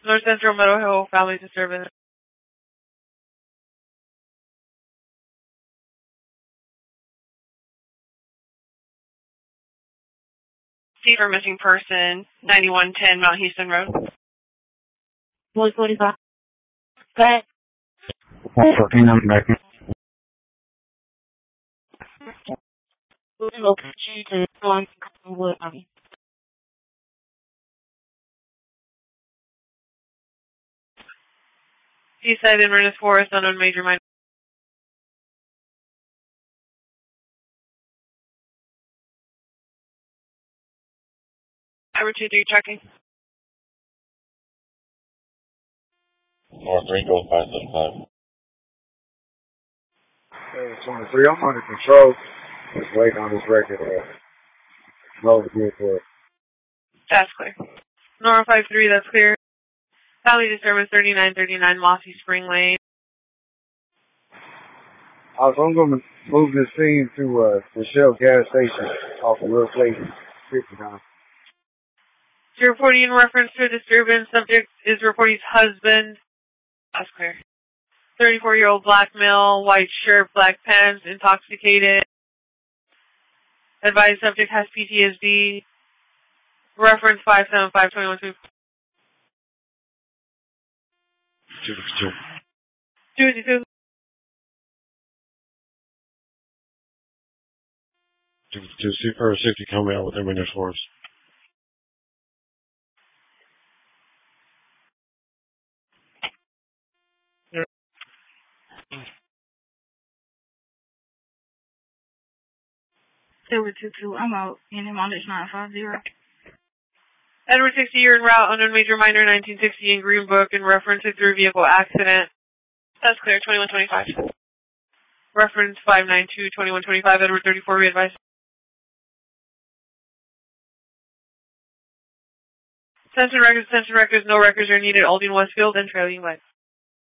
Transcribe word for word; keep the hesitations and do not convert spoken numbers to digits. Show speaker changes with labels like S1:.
S1: North Central Meadow Hill Family Disturbance. C for missing person, ninety-one ten Mount Houston Road.
S2: one forty-five. Go ahead.
S3: one fourteen, I'm back.
S2: We're going to put you to one Cottonwood.
S1: Seaside Inverness Forest, unknown major minor. Number two three tracking.
S4: North Ringo, five seven five.
S3: Hey, twenty-three, I'm under control. Just waiting on this record. Uh, no, good for it.
S1: That's clear. Nora five three, that's clear. Family Disturbance, thirty-nine thirty-nine Mossy Spring Lane.
S3: I was, I'm going to move this scene to uh, the Shell gas station off of Real Place fifty-nine.
S1: You're reporting in reference to a disturbance. Subject is reporting's husband. That's clear. thirty-four-year-old black male, white shirt, black pants, intoxicated. Advised subject has P T S D. Reference five seven five two one two.
S4: two two.
S1: two two.
S4: two two, Super safety coming out with Inverness Forest.
S2: Silver two two, I'm out. In mileage nine five zero.
S1: Edward sixty year en route, unknown major minor nineteen sixty in Green Book in reference to through vehicle accident. That's clear, twenty-one twenty-five. Reference five nine two twenty-one twenty-five, Edward thirty-four, re-advised. Detention records, detention records, no records are needed, Aldine Westfield and trailing lights.